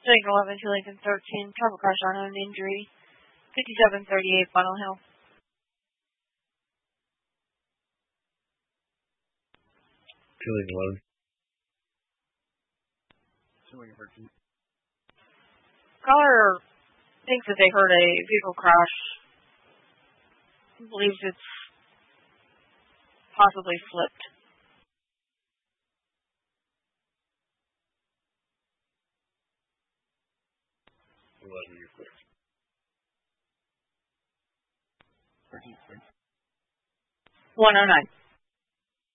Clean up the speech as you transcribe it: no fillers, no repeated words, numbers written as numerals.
Showing 11 to Lincoln 13. Travel crash unknown injury. 5738 Funnel Hill. Feeling 11. Showing 13. Caller thinks that they heard a vehicle crash. Believes it's possibly flipped. You're clear. 109.